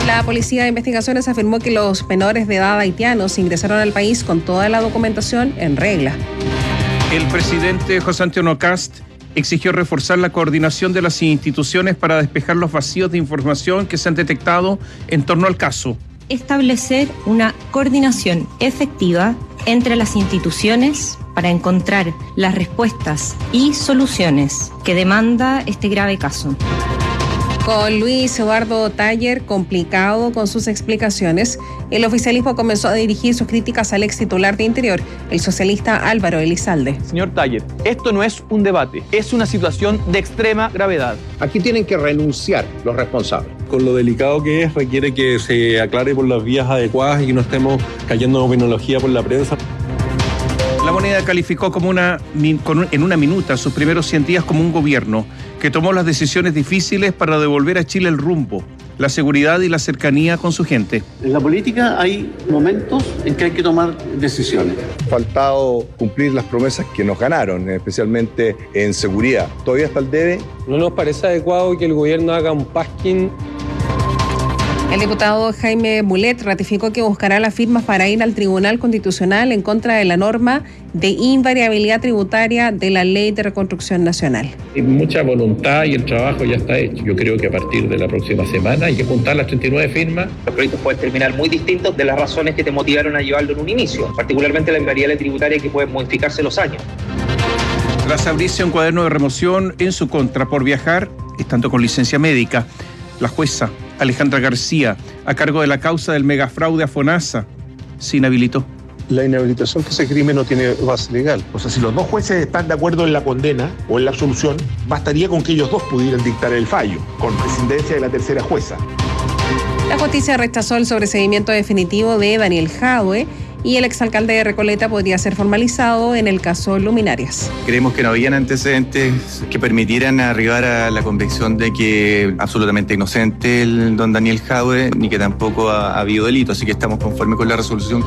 La Policía de Investigaciones afirmó que los menores de edad haitianos ingresaron al país con toda la documentación en regla. El presidente José Antonio Kast exigió reforzar la coordinación de las instituciones para despejar los vacíos de información que se han detectado en torno al caso. Establecer una coordinación efectiva entre las instituciones para encontrar las respuestas y soluciones que demanda este grave caso. Con Luis Eduardo Taller complicado con sus explicaciones, el oficialismo comenzó a dirigir sus críticas al ex titular de Interior, el socialista Álvaro Elizalde. Señor Taller, esto no es un debate, es una situación de extrema gravedad. Aquí tienen que renunciar los responsables. Con lo delicado que es, requiere que se aclare por las vías adecuadas y que no estemos cayendo en opiniología por la prensa. La Moneda calificó en una minuta sus primeros 100 días como un gobierno que tomó las decisiones difíciles para devolver a Chile el rumbo, la seguridad y la cercanía con su gente. En la política hay momentos en que hay que tomar decisiones. Faltado cumplir las promesas que nos ganaron, especialmente en seguridad. ¿Todavía está el debe? No nos parece adecuado que el gobierno haga un pasquín. El diputado Jaime Mulet ratificó que buscará las firmas para ir al Tribunal Constitucional en contra de la norma de invariabilidad tributaria de la Ley de Reconstrucción Nacional. Hay mucha voluntad y el trabajo ya está hecho. Yo creo que a partir de la próxima semana hay que juntar las 39 firmas. Los proyectos pueden terminar muy distintos de las razones que te motivaron a llevarlo en un inicio, particularmente la invariabilidad tributaria que puede modificarse los años. Tras abrirse un cuaderno de remoción en su contra por viajar, estando con licencia médica, la jueza Alejandra García, a cargo de la causa del megafraude a FONASA, se inhabilitó. La inhabilitación que ese crimen no tiene base legal. O sea, si los dos jueces están de acuerdo en la condena o en la absolución, bastaría con que ellos dos pudieran dictar el fallo, con presidencia de la tercera jueza. La justicia rechazó el sobreseimiento definitivo de Daniel Jadwe y el exalcalde de Recoleta podría ser formalizado en el caso Luminarias. Creemos que no habían antecedentes que permitieran arribar a la convicción de que absolutamente inocente el don Daniel Jadwe, ni que tampoco ha habido delito, así que estamos conformes con la resolución.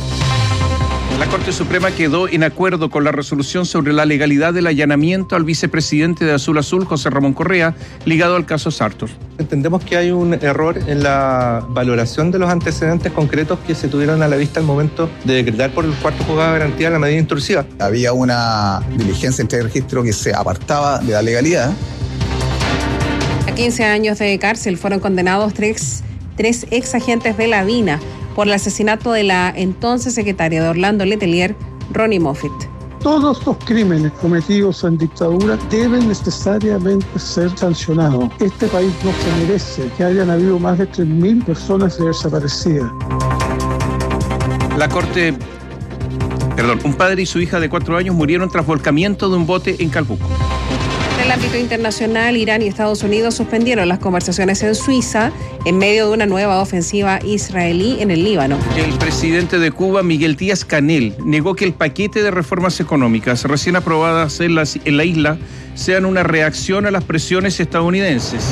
La Corte Suprema quedó en acuerdo con la resolución sobre la legalidad del allanamiento al vicepresidente de Azul Azul, José Ramón Correa, ligado al caso Sartor. Entendemos que hay un error en la valoración de los antecedentes concretos que se tuvieron a la vista al momento de decretar por el cuarto juzgado de garantía la medida intrusiva. Había una diligencia entre el registro que se apartaba de la legalidad. A 15 años de cárcel fueron condenados tres ex agentes de la DINA por el asesinato de la entonces secretaria de Orlando Letelier, Ronnie Moffitt. Todos los crímenes cometidos en dictadura deben necesariamente ser sancionados. Este país no se merece que hayan habido más de 3.000 personas desaparecidas. Un padre y su hija de 4 años murieron tras volcamiento de un bote en Calbuco. En el ámbito internacional, Irán y Estados Unidos suspendieron las conversaciones en Suiza en medio de una nueva ofensiva israelí en el Líbano. El presidente de Cuba, Miguel Díaz-Canel, negó que el paquete de reformas económicas recién aprobadas en la isla sean una reacción a las presiones estadounidenses.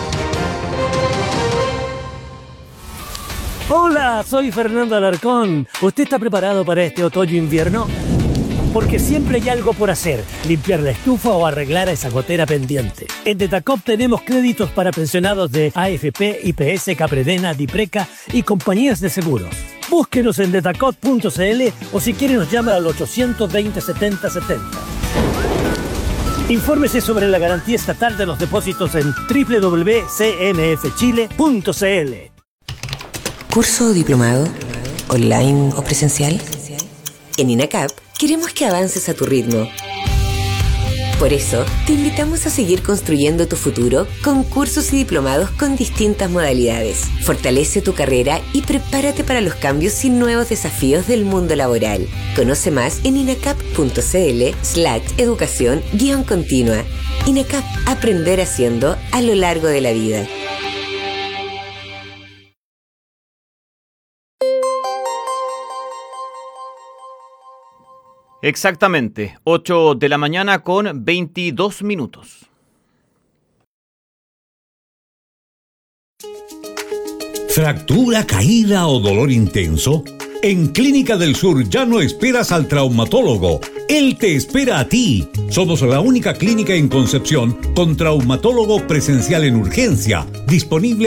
Hola, soy Fernando Alarcón. ¿Usted está preparado para este otoño-invierno? Porque siempre hay algo por hacer, limpiar la estufa o arreglar esa gotera pendiente. En Detacop tenemos créditos para pensionados de AFP, IPS, Capredena, Dipreca y compañías de seguros. Búsquenos en detacop.cl o si quiere nos llama al 820 70 70. Infórmese sobre la garantía estatal de los depósitos en www.cmfchile.cl. ¿Curso o diplomado? ¿Online o presencial? En INACAP queremos que avances a tu ritmo. Por eso, te invitamos a seguir construyendo tu futuro con cursos y diplomados con distintas modalidades. Fortalece tu carrera y prepárate para los cambios y nuevos desafíos del mundo laboral. Conoce más en inacap.cl/educación-continua. INACAP, aprender haciendo a lo largo de la vida. Exactamente, 8 de la mañana con 22 minutos. ¿Fractura, caída o dolor intenso? En Clínica del Sur ya no esperas al traumatólogo. Él te espera a ti. Somos la única clínica en Concepción con traumatólogo presencial en urgencia, disponible